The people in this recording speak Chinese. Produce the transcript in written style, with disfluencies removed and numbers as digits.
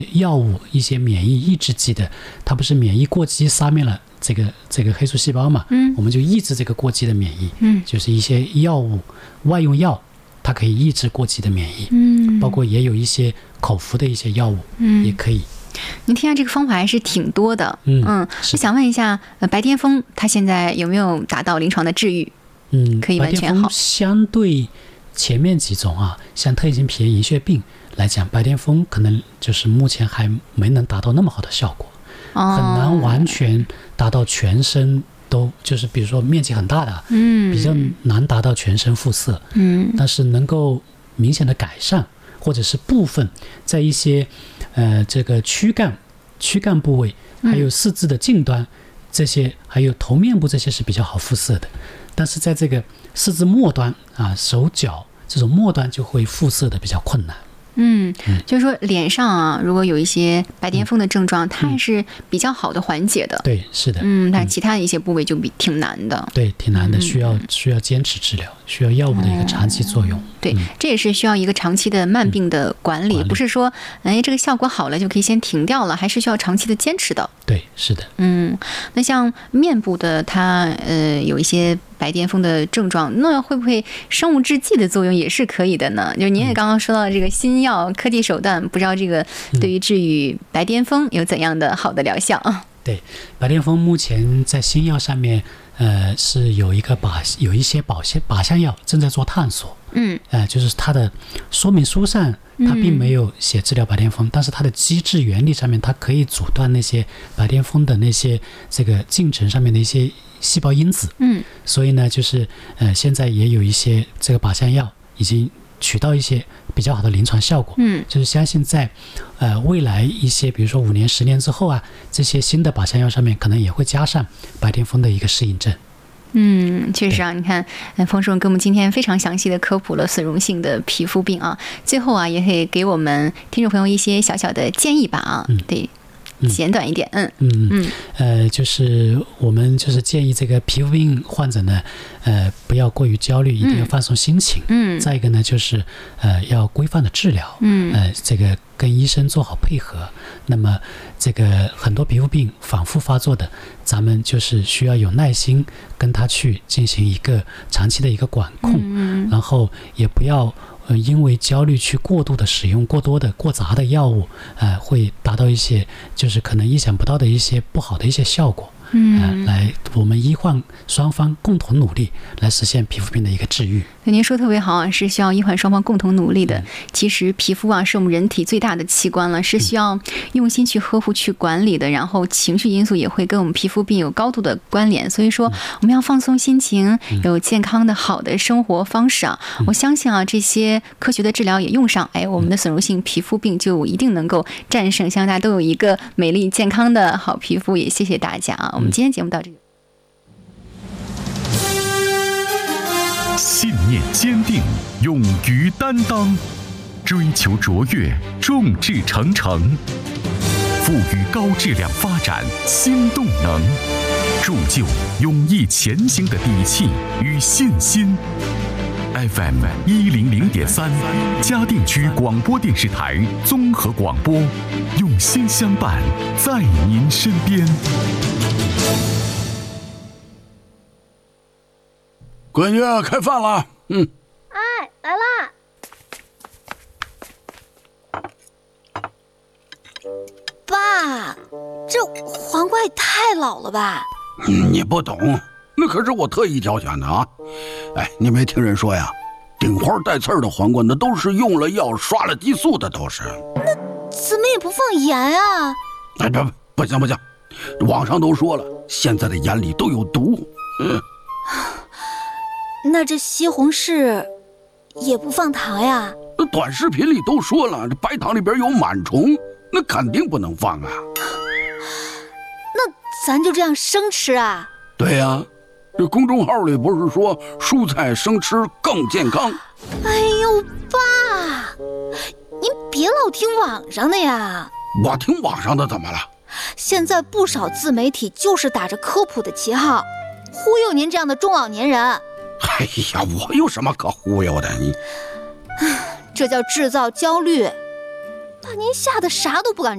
药物一些免疫抑制剂的，它不是免疫过激杀灭了这个黑素细胞嘛？我们就抑制这个过激的免疫。就是一些药物外用药，它可以抑制过激的免疫。包括也有一些口服的一些药物，也可以。 您听下这个方法还是挺多的。我想问一下，白癜风它现在有没有达到临床的治愈？可以完全好。 白癜风相对前面几种啊，像特异性皮炎银屑病来讲，白癜风可能就是目前还没能达到那么好的效果，很难完全达到全身都，就是比如说面积很大的，比较难达到全身肤色，但是能够明显的改善，或者是部分在一些这个躯干部位，还有四肢的近端这些，还有头面部这些是比较好肤色的，但是在这个四肢末端啊、手脚这种末端就会肤色的比较困难。 就是说脸上啊，如果有一些白癜风的症状，它还是比较好的缓解的。 对，是的。 但其他的一些部位就挺难的。 对，挺难的，需要坚持治疗，需要药物的一个长期作用。 对，这也是需要一个长期的慢病的管理，不是说这个效果好了就可以先停掉了，还是需要长期的坚持的。 对，是的。 那像面部的它有一些白癜风的症状，那会不会生物制剂的作用也是可以的呢？就您也刚刚说到这个新药科技手段，不知道这个对于治愈白癜风有怎样的好的疗效？ 对，白癜风目前在新药上面是有一些靶向药正在做探索。就是它的说明书上它并没有写治疗白癜风，但是它的机制原理上面它可以阻断那些白癜风的那些这个进程上面的一些细胞因子。所以呢就是现在也有一些这个靶向药已经取到一些比较好的临床效果。就是相信在未来一些比如说5年10年之后啊，这些新的靶向药上面可能也会加上白癜风的一个适应症。 确实啊，你看冯主任给我们今天非常详细的科普了损溶性的皮肤病啊，最后啊也可以给我们听众朋友一些小小的建议吧啊。对，简短一点。就是我们就是建议这个皮肤病患者呢不要过于焦虑，一定要放松心情。再一个呢就是要规范的治疗。这个跟医生做好配合。那么这个很多皮肤病反复发作的，咱们就是需要有耐心跟他去进行一个长期的一个管控。然后也不要因为焦虑去过度的使用过杂的药物，会达到一些就是可能意想不到的一些不好的一些效果。来我们医患双方共同努力来实现皮肤病的一个治愈。 您说特别好啊，是需要医患双方共同努力的。其实皮肤啊是我们人体最大的器官了，是需要用心去呵护去管理的，然后情绪因素也会跟我们皮肤病有高度的关联，所以说我们要放松心情，有健康的好的生活方式啊。我相信啊这些科学的治疗也用上，我们的损溶性皮肤病就一定能够战胜，希望大家都有一个美丽健康的好皮肤。也谢谢大家啊，我们今天节目到这里。 信念坚定，勇于担当，追求卓越，众志成城，赋予高质量发展新动能，铸就勇毅前行的底气与信心。FM 100.3嘉定区广播电视台综合广播，用心相伴，在您身边。 闺女，开饭了。 哎，来啦！爸，这黄瓜也太老了吧？ 你不懂，那可是我特意挑选的啊！哎，你没听人说呀，顶花带刺儿的黄瓜那都是用了药、刷了激素的，都是。 那怎么也不放盐啊？ 哎，不行，网上都说了，现在的盐里都有毒。 那这西红柿也不放糖呀？ 短视频里都说了，这白糖里边有螨虫，那肯定不能放啊。 那咱就这样生吃啊？ 对呀，这公众号里不是说蔬菜生吃更健康？ 哎呦，爸，您别老听网上的呀。 我听网上的怎么了？ 现在不少自媒体就是打着科普的旗号，忽悠您这样的中老年人。 哎呀，我有什么可忽悠的？你， 这叫制造焦虑，把您吓得啥都不敢